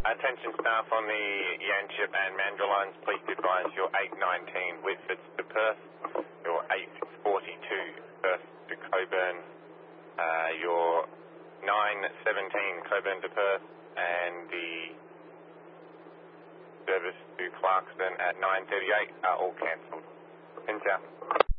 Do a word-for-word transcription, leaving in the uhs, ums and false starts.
Attention staff on the Yanchep and Mandurah lines, please advise your eight nineteen Whitfords to Perth, your eight forty-two Perth to Coburn, uh, your nine seventeen Coburn to Perth, and the service to Clarkston at nine thirty-eight are all cancelled. Pins out.